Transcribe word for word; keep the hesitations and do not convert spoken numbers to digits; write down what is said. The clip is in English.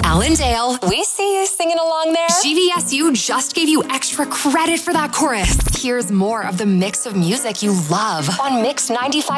Allendale. We see you singing along there. G V S U just gave you extra credit for that chorus. Here's more of the mix of music you love on Mix ninety-five.